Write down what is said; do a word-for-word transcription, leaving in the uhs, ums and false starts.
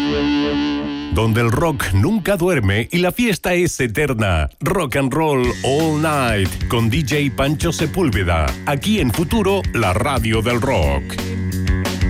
Donde el rock nunca duerme y la fiesta es eterna. Rock and Roll All Night con D J Pancho Sepúlveda. Aquí en Futuro, la radio del rock.